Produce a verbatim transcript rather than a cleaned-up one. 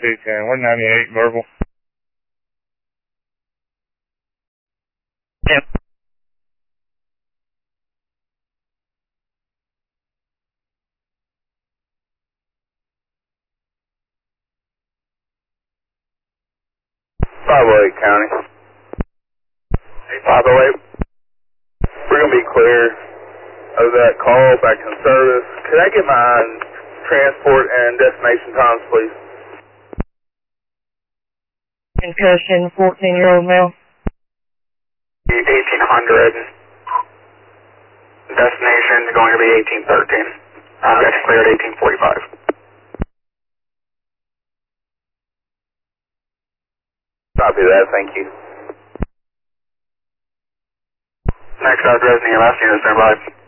two ten, one ninety-eight, verbal. Yep. five oh eight County. five oh eight. We're going to be clear of that call back in service. Could I get my transport and destination times, please? Concussion, fourteen-year-old male. eighteen hundred. Destination is going to be eighteen thirteen. I've got you cleared eighteen forty-five. Copy that, thank you. Next address in your last unit, standby.